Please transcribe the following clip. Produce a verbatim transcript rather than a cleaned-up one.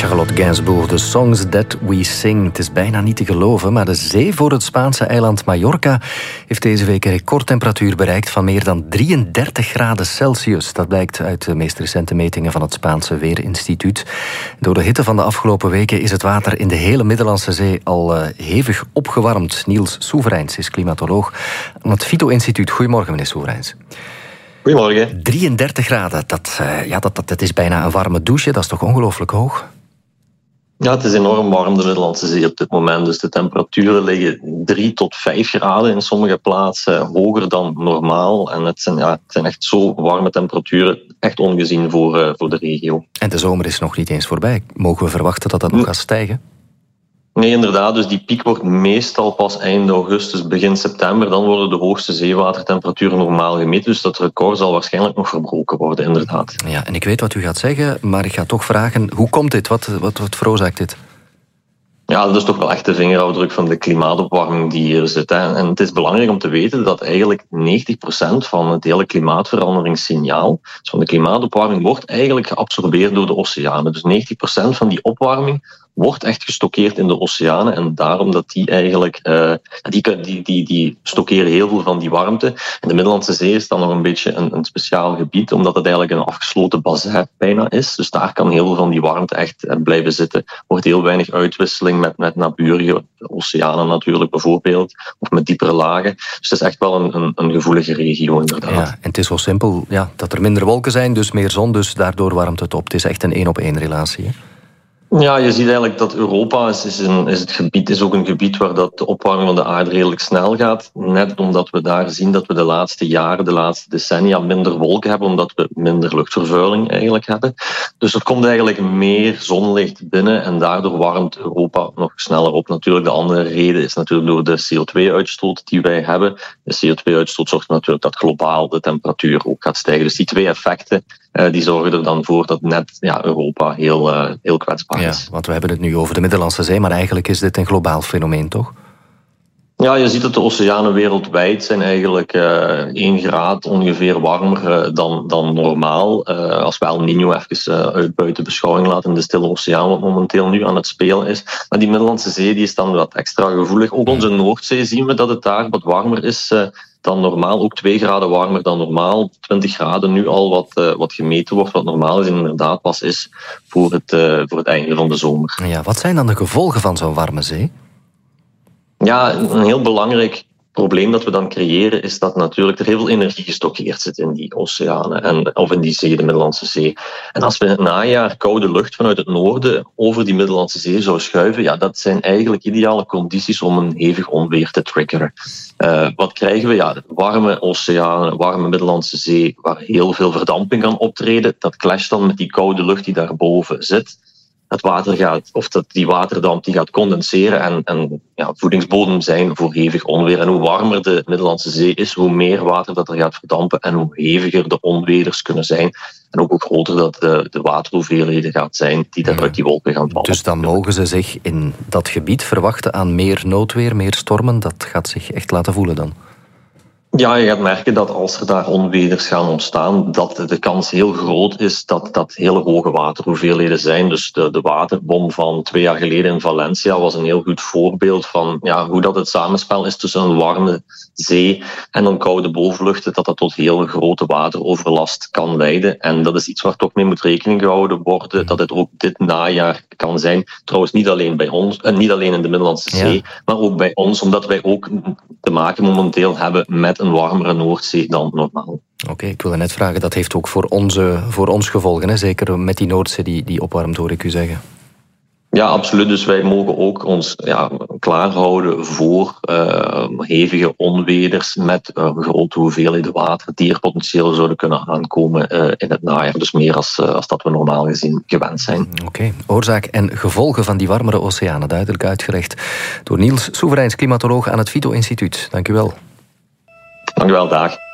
Charlotte Gainsbourg, The Songs That We Sing. Het is bijna niet te geloven, maar de zee voor het Spaanse eiland Mallorca heeft deze week een recordtemperatuur bereikt van meer dan drieëndertig graden Celsius. Dat blijkt uit de meest recente metingen van het Spaanse Weerinstituut. Door de hitte van de afgelopen weken is het water in de hele Middellandse Zee al uh, hevig opgewarmd. Niels Soeverijns is klimatoloog aan het Fyto-instituut. Goedemorgen, meneer Soeverijns. Goedemorgen. drieëndertig graden, dat, uh, ja, dat, dat, dat is bijna een warme douche. Dat is toch ongelooflijk hoog? Ja, het is enorm warm, de Middellandse Zee op dit moment. Dus de temperaturen liggen drie tot vijf graden in sommige plaatsen, hoger dan normaal. En het zijn, ja, het zijn echt zo warme temperaturen, echt ongezien voor, uh, voor de regio. En de zomer is nog niet eens voorbij. Mogen we verwachten dat dat nog gaat stijgen? Nee, inderdaad. Dus die piek wordt meestal pas eind augustus, begin september. Dan worden de hoogste zeewatertemperaturen normaal gemeten. Dus dat record zal waarschijnlijk nog verbroken worden, inderdaad. Ja, en ik weet wat u gaat zeggen, maar ik ga toch vragen, hoe komt dit? Wat, wat, wat veroorzaakt dit? Ja, dat is toch wel echt de vingerafdruk van de klimaatopwarming die hier zit. Hè. En het is belangrijk om te weten dat eigenlijk negentig procent van het hele klimaatveranderingssignaal, dus van de klimaatopwarming, wordt eigenlijk geabsorbeerd door de oceanen. Dus negentig procent van die opwarming wordt echt gestockeerd in de oceanen. En daarom dat die eigenlijk, uh, die, die, die, die stockeren heel veel van die warmte. En de Middellandse Zee is dan nog een beetje een, een speciaal gebied, omdat het eigenlijk een afgesloten bassin bijna is. Dus daar kan heel veel van die warmte echt uh, blijven zitten. Er wordt heel weinig uitwisseling met, met naburige oceanen natuurlijk bijvoorbeeld, of met diepere lagen. Dus het is echt wel een, een, een gevoelige regio inderdaad. Ja, en het is zo simpel ja, dat er minder wolken zijn, dus meer zon, dus daardoor warmt het op. Het is echt een één-op-één relatie, hè? Ja, je ziet eigenlijk dat Europa is, is, een, is, het gebied, is ook een gebied waar dat de opwarming van de aarde redelijk snel gaat. Net omdat we daar zien dat we de laatste jaren, de laatste decennia minder wolken hebben, omdat we minder luchtvervuiling eigenlijk hebben. Dus er komt eigenlijk meer zonlicht binnen en daardoor warmt Europa nog sneller op. Natuurlijk, de andere reden is natuurlijk door de C O twee uitstoot die wij hebben. De C O twee uitstoot zorgt natuurlijk dat globaal de temperatuur ook gaat stijgen. Dus die twee effecten uh, die zorgen er dan voor dat net ja, Europa heel, uh, heel kwetsbaar is. Ja, want we hebben het nu over de Middellandse Zee, maar eigenlijk is dit een globaal fenomeen, toch? Ja, je ziet dat de oceanen wereldwijd zijn eigenlijk uh, één graad ongeveer warmer uh, dan, dan normaal. Uh, als we El Niño even uh, uit buiten beschouwing laten, de Stille Oceaan, wat momenteel nu aan het spelen is. Maar die Middellandse Zee die is dan wat extra gevoelig. Ook onze Noordzee zien we dat het daar wat warmer is uh, dan normaal. Ook twee graden warmer dan normaal. twintig graden nu al wat, uh, wat gemeten wordt, wat normaal is en inderdaad pas is voor het, uh, voor het einde van de zomer. Ja, wat zijn dan de gevolgen van zo'n warme zee? Ja, een heel belangrijk probleem dat we dan creëren is dat natuurlijk er heel veel energie gestockeerd zit in die oceanen en, of in die zee, de Middellandse Zee. En als we in het najaar koude lucht vanuit het noorden over die Middellandse Zee zouden schuiven, ja, dat zijn eigenlijk ideale condities om een hevig onweer te triggeren. Uh, wat krijgen we? Ja, warme oceanen, warme Middellandse Zee, waar heel veel verdamping kan optreden. Dat clasht dan met die koude lucht die daarboven zit. Het water gaat, of dat die waterdamp die gaat condenseren en, en ja, voedingsbodem zijn voor hevig onweer. En hoe warmer de Middellandse Zee is, hoe meer water dat er gaat verdampen en hoe heviger de onweders kunnen zijn. En ook hoe groter dat de, de waterhoeveelheden gaat zijn die dan uit die wolken gaan vallen. Dus dan mogen ze zich in dat gebied verwachten aan meer noodweer, meer stormen. Dat gaat zich echt laten voelen dan? Ja, je gaat merken dat als er daar onweders gaan ontstaan, dat de kans heel groot is dat dat hele hoge waterhoeveelheden zijn. Dus de, de waterbom van twee jaar geleden in Valencia was een heel goed voorbeeld van ja, hoe dat het samenspel is tussen een warme zee en een koude bovenluchten, dat dat tot heel grote wateroverlast kan leiden. En dat is iets waar toch mee moet rekening gehouden worden, dat het ook dit najaar kan zijn. Trouwens niet alleen bij ons, en niet alleen in de Middellandse Zee, ja, maar ook bij ons, omdat wij ook te maken momenteel hebben met een warmere Noordzee dan normaal. Oké, okay, ik wilde net vragen, dat heeft ook voor, onze, voor ons gevolgen, hè? Zeker met die Noordzee die, die opwarmt, hoor ik u zeggen. Ja, absoluut. Dus wij mogen ook ons ja, klaarhouden voor uh, hevige onweders met uh, grote hoeveelheden water die er potentieel zouden kunnen aankomen uh, in het najaar. Dus meer als, uh, als dat we normaal gezien gewend zijn. Oké, okay. Oorzaak en gevolgen van die warmere oceanen duidelijk uitgelegd door Niels Soeverijns, klimatoloog aan het Fyto-instituut. Dank u wel. Dank u wel, dag.